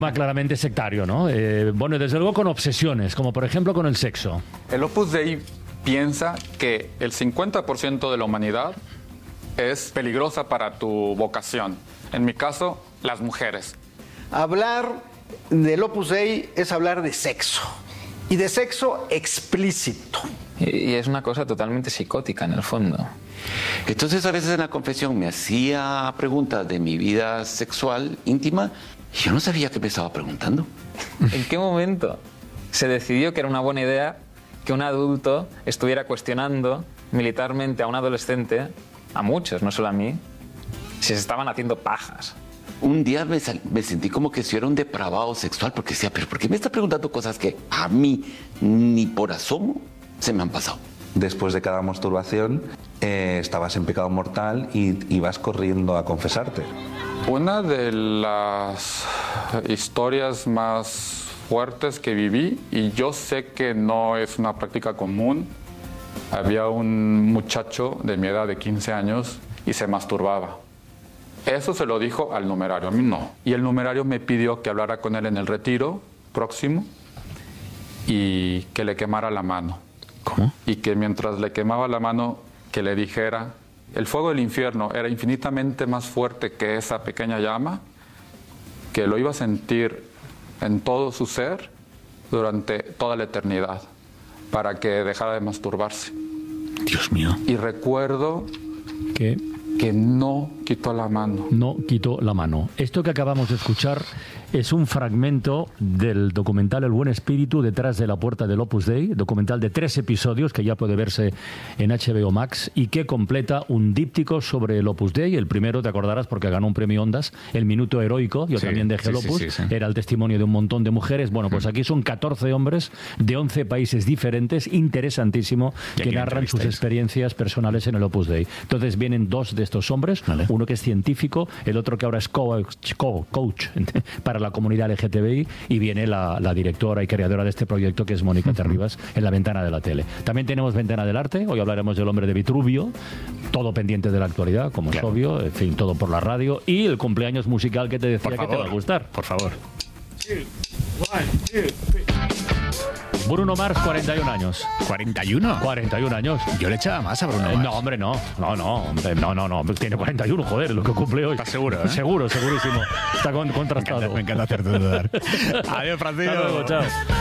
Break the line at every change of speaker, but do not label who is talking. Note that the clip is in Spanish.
Va claramente sectario, ¿no? Bueno, desde luego con obsesiones, como por ejemplo con el sexo.
El Opus Dei piensa que el 50% de la humanidad es peligrosa para tu vocación. En mi caso, las mujeres.
Hablar del Opus Dei es hablar de sexo. Y de sexo explícito.
Y es una cosa totalmente psicótica en el fondo.
Entonces a veces en la confesión me hacía preguntas de mi vida sexual íntima y yo no sabía qué me estaba preguntando.
¿En qué momento se decidió que era una buena idea que un adulto estuviera cuestionando militarmente a un adolescente, a muchos, no solo a mí, si se estaban haciendo pajas?
Un día me sentí como que si yo era un depravado sexual porque decía, pero ¿por qué me está preguntando cosas que a mí ni por asomo se me han pasado?
Después de cada masturbación estabas en pecado mortal y ibas corriendo a confesarte.
Una de las historias más fuertes que viví, y yo sé que no es una práctica común, había un muchacho de mi edad de 15 años y se masturbaba. Eso se lo dijo al numerario, a mí no. Y el numerario me pidió que hablara con él en el retiro próximo y que le quemara la mano.
¿Cómo?
Y que mientras le quemaba la mano, que le dijera, el fuego del infierno era infinitamente más fuerte que esa pequeña llama, que lo iba a sentir en todo su ser durante toda la eternidad, para que dejara de masturbarse.
Dios mío.
Y recuerdo
Que
no quitó la mano.
no quitó la mano. Esto que acabamos de escuchar es un fragmento del documental El Buen Espíritu detrás de la puerta del Opus Dei, documental de 3 episodios que ya puede verse en HBO Max y que completa un díptico sobre el Opus Dei. El primero, te acordarás, porque ganó un premio Ondas, El Minuto Heroico, yo también dejé el Opus, era el testimonio de un montón de mujeres. Bueno, pues aquí son 14 hombres de 11 países diferentes, interesantísimo, que narran sus experiencias personales en el Opus Dei. Entonces vienen 2 de estos hombres, uno que es científico, el otro que ahora es coach para la comunidad LGTBI, y viene la directora y creadora de este proyecto, que es Mónica Terribas, en La Ventana de la Tele. También tenemos Ventana del Arte, hoy hablaremos del hombre de Vitruvio, todo pendiente de la actualidad, como es obvio, en fin, todo por la radio, y el cumpleaños musical que te decía que te va a gustar.
Por favor.
Bruno Mars, 41 años.
¿41?
41 años.
Yo le echaba más a Bruno Mars.
No, hombre, no. No. Tiene 41, joder, lo que cumple hoy.
¿Estás seguro, eh?
Segurísimo. Está contrastado.
Me encanta hacerte dudar. Adiós, Francisco.
Hasta luego, chao.